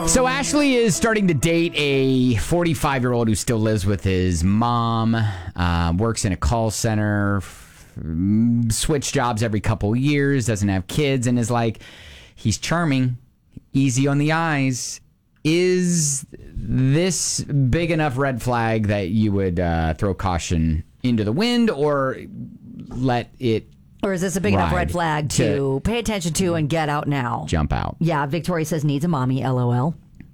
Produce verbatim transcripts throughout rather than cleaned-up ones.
So Ashley is starting to date a forty-five-year-old who still lives with his mom, uh, works in a call center, f- switch jobs every couple years, doesn't have kids, and is like, he's charming, easy on the eyes. Is this big enough red flag that you would uh, throw caution into the wind or let it Or is this a big enough red flag to, to pay attention to and get out now? Jump out. Yeah, Victoria says needs a mommy, LOL.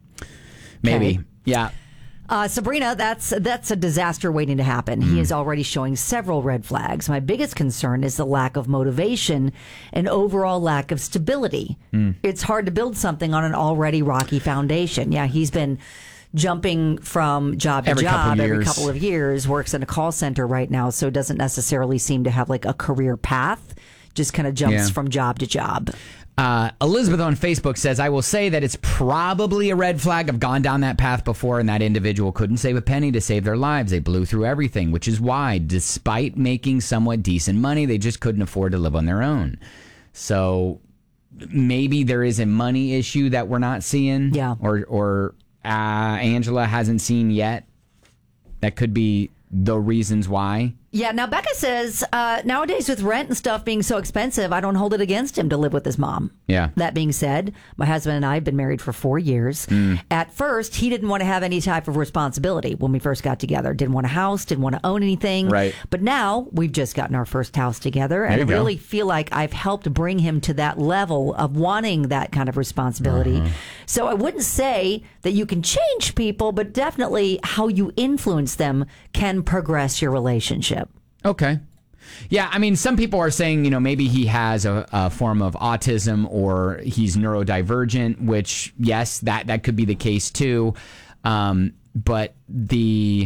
Maybe. Okay. Yeah. Uh, Sabrina, that's that's a disaster waiting to happen. Mm. He is already showing several red flags. My biggest concern is the lack of motivation and overall lack of stability. Mm. It's hard to build something on an already rocky foundation. Yeah, he's been jumping from job to every job couple every couple of years, works in a call center right now, so doesn't necessarily seem to have like a career path, just kind of jumps Yeah. from job to job. Uh, Elizabeth on Facebook says, I will say that it's probably a red flag. I've gone down that path before, and that individual couldn't save a penny to save their lives. They blew through everything, which is why, despite making somewhat decent money, they just couldn't afford to live on their own. So maybe there is a money issue that we're not seeing. Yeah. Or, or uh, Angela hasn't seen yet. That could be the reasons why. Yeah, now Becca says, uh, nowadays with rent and stuff being so expensive, I don't hold it against him to live with his mom. Yeah. That being said, my husband and I have been married for four years. Mm. At first, he didn't want to have any type of responsibility when we first got together. Didn't want a house, didn't want to own anything. Right. But now we've just gotten our first house together, and I There you go. really feel like I've helped bring him to that level of wanting that kind of responsibility. Uh-huh. So I wouldn't say that you can change people, but definitely how you influence them can progress your relationship. Okay. Yeah, I mean, some people are saying, you know, maybe he has a, a form of autism or he's neurodivergent, which, yes, that, that could be the case too. Um, but the,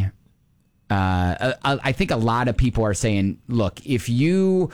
uh, I, I think a lot of people are saying, look, if you,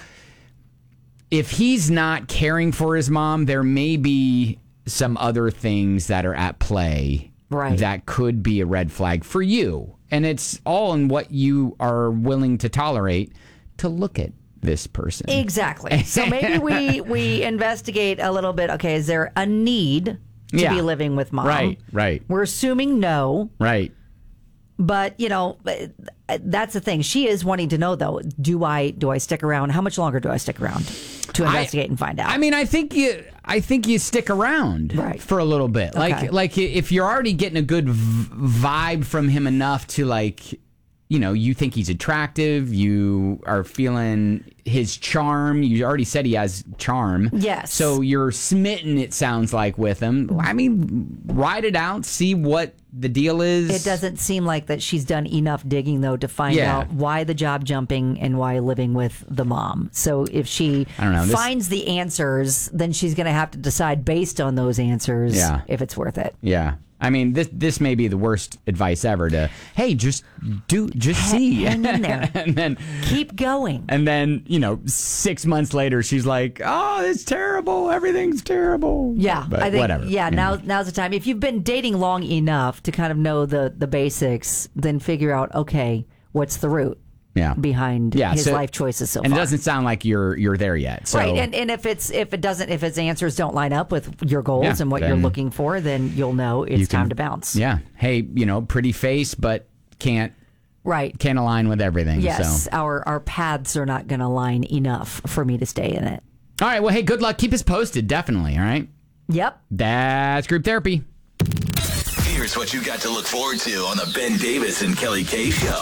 if he's not caring for his mom, there may be some other things that are at play. Right. That could be a red flag for you. And it's all in what you are willing to tolerate to look at this person. Exactly. So maybe we, we investigate a little bit. Okay, is there a need to Yeah. be living with mom? Right, right. We're assuming no. Right. But, you know, that's the thing. She is wanting to know, though, do I do I stick around? How much longer do I stick around to investigate I, and find out? I mean, I think you I think you stick around right. for a little bit. Okay. Like like if you're already getting a good v- vibe from him enough to, like, you know, you think he's attractive, you are feeling his charm. You already said he has charm. Yes. So you're smitten, it sounds like, with him. I mean, ride it out, see what the deal is. It doesn't seem like that she's done enough digging, though, to find Yeah. out why the job jumping and why living with the mom. So if she I don't know, this- finds the answers, then she's going to have to decide based on those answers Yeah. if it's worth it. Yeah. I mean, this this may be the worst advice ever to, hey, just do, just see. Hang in there. and then Keep going. And then, you know, six months later, she's like, oh, it's terrible. Everything's terrible. Yeah, But I think, whatever. Yeah, you now know. now's the time. If you've been dating long enough to kind of know the, the basics, then figure out, okay, what's the root Yeah. behind Yeah, his so- life choices so And far. it doesn't sound like you're you're there yet. So. Right, and, and if it's if it doesn't if its answers don't line up with your goals Yeah, and what then you're looking for, then you'll know it's you can- time to bounce. Yeah. Hey, you know, pretty face, but can't Right. can't align with everything. Yes, So. our our paths are not going to line enough for me to stay in it. All right. Well, hey, good luck. Keep us posted. Definitely. All right. Yep. That's group therapy. Here's what you got to look forward to on the Ben Davis and Kelly K Show.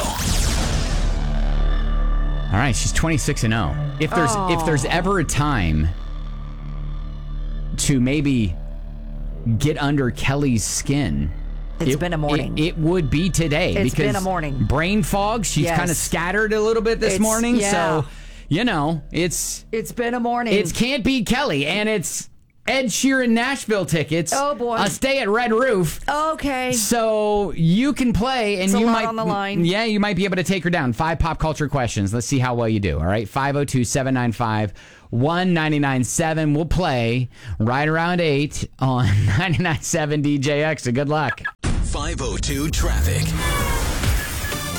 All right, she's twenty-six and oh. If there's Oh. if there's ever a time to maybe get under Kelly's skin, It's it- been a morning. It, it would be today. It's because been a morning. Brain fog. She's Yes. kind of scattered a little bit this It's- morning. yeah. So, you know, it's It's been a morning. it's Can't Beat Kelly, and it's Ed Sheeran Nashville tickets. Oh, boy. A stay at Red Roof. okay. So you can play, and It's a you lot might on the line. Yeah, you might be able to take her down. Five pop culture questions. Let's see how well you do. All right, five zero two seven nine five one nine nine seven. We'll play right around eight on ninety-nine point seven D J X. So good luck. five oh two traffic.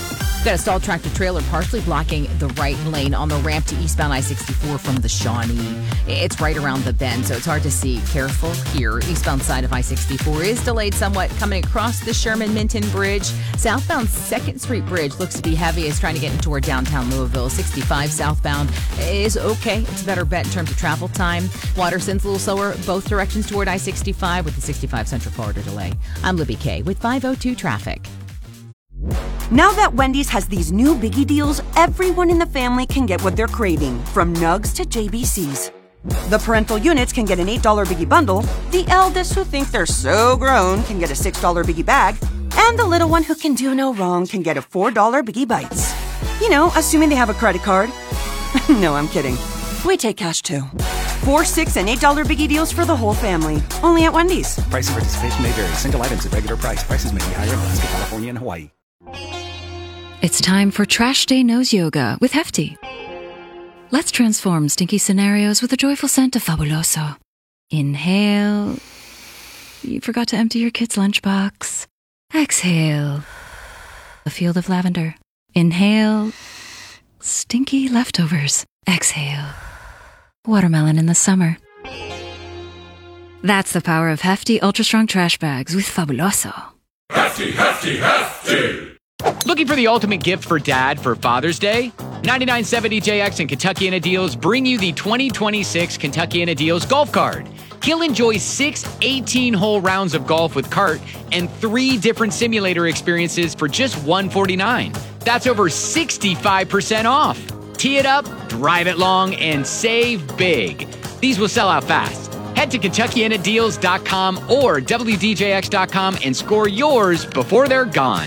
We've got a stalled tractor trailer partially blocking the right lane on the ramp to eastbound I sixty-four from the Shawnee. It's right around the bend, so it's hard to see. Careful here. Eastbound side of I sixty-four is delayed somewhat coming across the Sherman-Minton Bridge. Southbound second Street Bridge looks to be heavy. It's trying to get in toward downtown Louisville. sixty-five southbound is okay. It's a better bet in terms of travel time. Waterson's a little slower both directions toward I sixty-five with the sixty-five Central Corridor delay. I'm Libby Kay with five oh two Traffic. Now that Wendy's has these new biggie deals, everyone in the family can get what they're craving, from Nugs to J B Cs. The parental units can get an eight dollar biggie bundle, the eldest who think they're so grown can get a six dollar biggie bag, and the little one who can do no wrong can get a four dollar biggie bites. You know, assuming they have a credit card. No, I'm kidding. We take cash too. Four, six, and eight dollar biggie deals for the whole family. Only at Wendy's. Price and participation may vary. Single items at regular price. Prices may be higher in Alaska, California, and Hawaii. It's time for Trash Day Nose Yoga with Hefty. Let's transform stinky scenarios with a joyful scent of Fabuloso. Inhale. You forgot to empty your kid's lunchbox. Exhale. A field of lavender. Inhale. Stinky leftovers. Exhale. Watermelon in the summer. That's the power of Hefty Ultra Strong Trash Bags with Fabuloso. Hefty, hefty, hefty! Looking for the ultimate gift for dad for Father's Day? ninety-nine seventy J X and Kentuckiana Deals bring you the twenty twenty-six Kentuckiana Deals Golf Card. He'll enjoy six eighteen-hole rounds of golf with cart and three different simulator experiences for just one hundred forty-nine dollars. That's over sixty-five percent off. Tee it up, drive it long, and save big. These will sell out fast. Head to Kentuckiana Deals dot com or W D J X dot com and score yours before they're gone.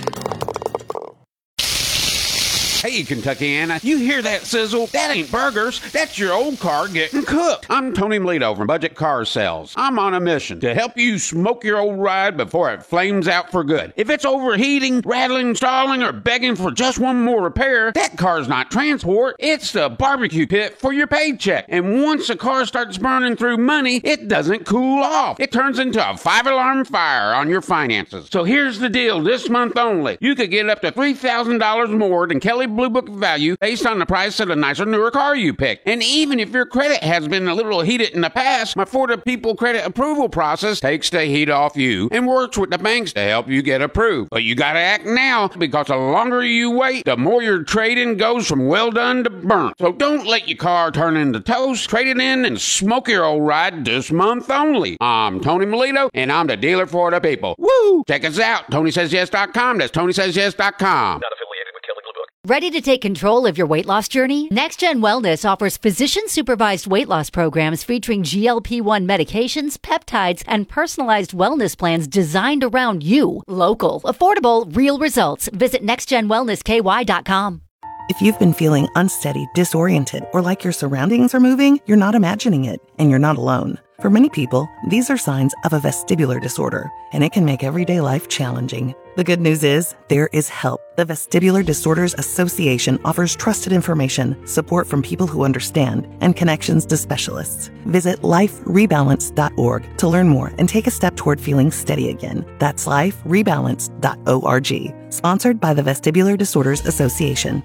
Hey, Kentuckiana, you hear that sizzle? That ain't burgers. That's your old car getting cooked. I'm Tony Melito from Budget Car Sales. I'm on a mission to help you smoke your old ride before it flames out for good. If it's overheating, rattling, stalling, or begging for just one more repair, that car's not transport. It's the barbecue pit for your paycheck. And once the car starts burning through money, it doesn't cool off. It turns into a five-alarm fire on your finances. So here's the deal this month only. You could get up to three thousand dollars more than Kelly Blue Book value based on the price of the nicer, newer car you pick. And even if your credit has been a little heated in the past, my For the People credit approval process takes the heat off you and works with the banks to help you get approved. But you gotta act now, because the longer you wait, the more your trade-in goes from well done to burnt. So don't let your car turn into toast. Trade it in and smoke your old ride this month only. I'm Tony Melito, and I'm the dealer for the people. Woo! Check us out, Tony Says Yes dot com. That's Tony Says Yes dot com. Not affiliated with Kelly Blue Book. Ready to take control of your weight loss journey? NextGen Wellness offers physician-supervised weight loss programs featuring G L P one medications, peptides, and personalized wellness plans designed around you. Local, affordable, real results. Visit next gen wellness k y dot com. If you've been feeling unsteady, disoriented, or like your surroundings are moving, you're not imagining it, and you're not alone. For many people, these are signs of a vestibular disorder, and it can make everyday life challenging. The good news is, there is help. The Vestibular Disorders Association offers trusted information, support from people who understand, and connections to specialists. Visit life rebalance dot org to learn more and take a step toward feeling steady again. That's life rebalance dot org. Sponsored by the Vestibular Disorders Association.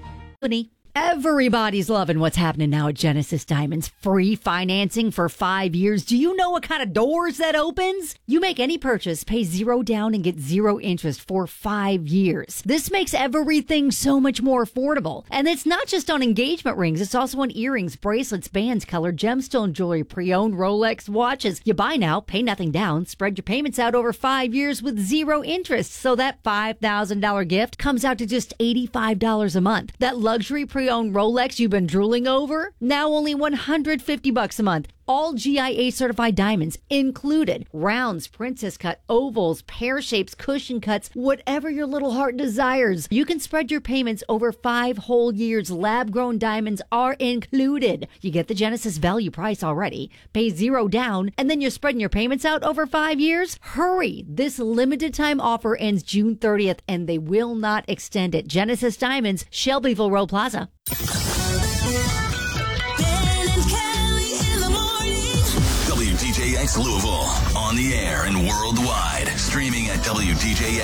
Everybody's loving what's happening now at Genesis Diamonds. Free financing for five years. Do you know what kind of doors that opens? You make any purchase, pay zero down, and get zero interest for five years. This makes everything so much more affordable. And it's not just on engagement rings. It's also on earrings, bracelets, bands, colored gemstone jewelry, pre-owned Rolex watches. You buy now, pay nothing down, spread your payments out over five years with zero interest. So that five thousand dollars gift comes out to just eighty-five dollars a month. That luxury pre Pre-owned Rolex you've been drooling over? Now only one hundred fifty bucks a month. All G I A certified diamonds included. Rounds, princess cut, ovals, pear shapes, cushion cuts, whatever your little heart desires. You can spread your payments over five whole years. Lab-grown diamonds are included. You get the Genesis value price already. Pay zero down, and then you're spreading your payments out over five years? Hurry! This limited time offer ends June thirtieth, and they will not extend it. Genesis Diamonds, Shelbyville Road Plaza. W D J X Louisville, on the air and worldwide, streaming at W D J X.